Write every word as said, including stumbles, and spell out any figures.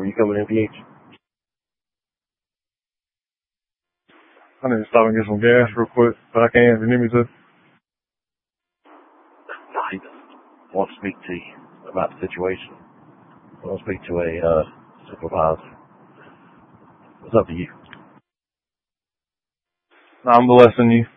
Were you coming in, P H? I need to stop and get some gas real quick, but I can if you need me to. No, he doesn't want to speak to you about the situation. I want to speak to a uh, supervisor. It's up to you. No, I'm blessing you.